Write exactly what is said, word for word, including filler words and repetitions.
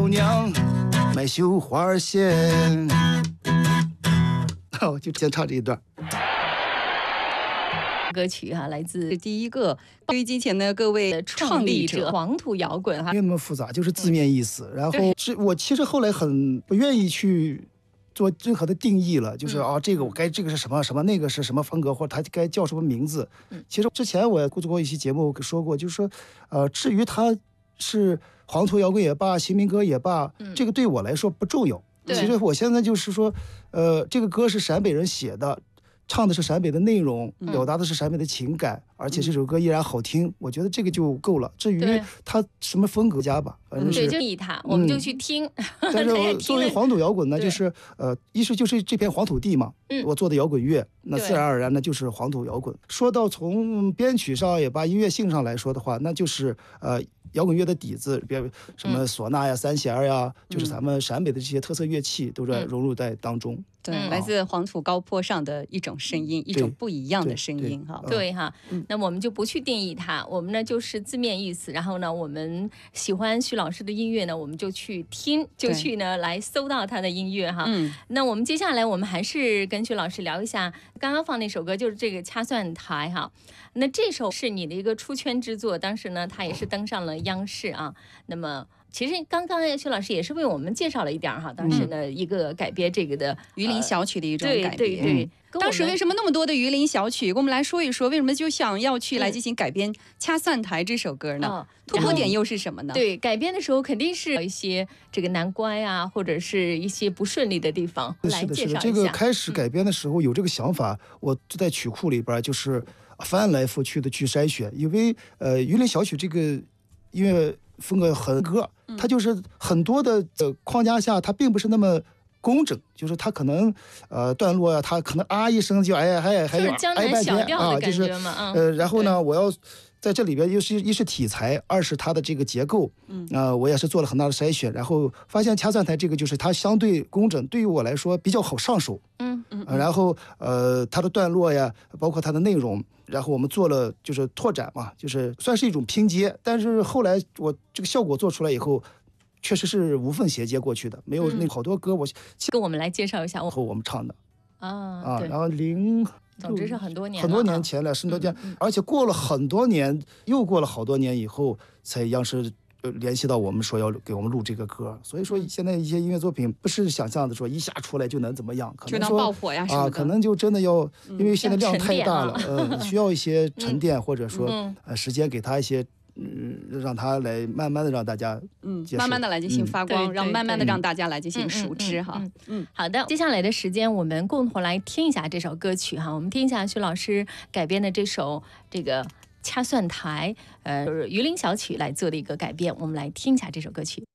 娘卖绣花线。好，就先唱这一段。 歌曲哈、啊，来自第一个收音机前的各位创立者黄土摇滚哈， 没有那么复杂，就是字面意思。嗯、然后是我其实后来很不愿意去做任何的定义了，就是啊，这个我该这个是什么什么，那个是什么风格，或者它该叫什么名字。嗯、其实之前我也做过一期节目说过，就是说，呃，至于它是黄土摇滚也罢，新民歌也罢，嗯、这个对我来说不重要。其实我现在就是说，呃，这个歌是陕北人写的。唱的是陕北的内容，表达的是陕北的情感，嗯、而且这首歌依然好听，我觉得这个就够了。至于它什么风格家吧，反正是对，就理他，我们就去听。 嗯、但是作为黄土摇滚呢，就是呃，一是就是这片黄土地嘛，嗯、我做的摇滚乐，那自然而然呢就是黄土摇滚。说到从编曲上也罢，音乐性上来说的话，那就是呃。摇滚乐的底子，比如什么唢呐呀、三弦呀，嗯、就是咱们陕北的这些特色乐器，都在融入在当中。 对，嗯、来自黄土高坡上的一种声音，一种不一样的声音哈。 对哈，嗯、那我们就不去定义它，我们呢就是字面意思。然后呢，我们喜欢徐老师的音乐呢，我们就去听，就去呢来搜到他的音乐哈。嗯，那我们接下来我们还是跟徐老师聊一下，刚刚放那首歌就是这个掐算台哈。那这首是你的一个出圈之作，当时呢，它也是登上了央视啊。那么，其实刚刚徐老师也是为我们介绍了一点哈，当时呢、嗯、一个改编这个的榆林小曲的一种改编。 对对对。 嗯、当时为什么那么多的榆林小曲？给我们来说一说，为什么就想要去来进行改编《掐算台》这首歌呢？嗯、突破点又是什么呢？ 对，改编的时候肯定是有一些这个难关啊，或者是一些不顺利的地方。 是的，是的。这个开始改编的时候有这个想法，嗯、我就在曲库里边就是翻来覆去的去筛选，因为呃，榆林小曲这个音乐风格很歌，嗯、它就是很多的框架下，它并不是那么工整，就是它可能呃段落啊，它可能啊一声就哎哎还有江南小调的感觉嘛， 啊、就是呃，然后呢，我要在这里边又是一是题材，二是它的这个结构，嗯啊、呃，我也是做了很大的筛选，然后发现掐算台这个就是它相对工整，对于我来说比较好上手，嗯嗯、呃，然后呃它的段落呀，包括它的内容。然后我们做了就是拓展嘛，就是算是一种拼接，但是后来我这个效果做出来以后，确实是无缝衔接过去的，没有那好多歌我跟我们来介绍一下后我们唱的啊啊，然后零总之是很多年很多年前了，十多年，嗯嗯、而且过了很多年，又过了好多年以后，才央视联系到我们说要给我们录这个歌，所以说现在一些音乐作品不是想象的说一下出来就能怎么样，可能说就能爆火呀什么的啊，可能就真的要，因为现在量太大了，嗯、呃，需要一些沉淀，嗯、或者说、嗯、呃时间给他一些。嗯，让他来慢慢的让大家嗯，慢慢的来进行发光，嗯、让慢慢的让大家来进行熟知哈。 嗯，嗯好的，接下来的时间我们共同来听一下这首歌曲哈，我们听一下徐老师改编的这首这个掐算台，呃，榆林小曲来做的一个改编，我们来听一下这首歌曲。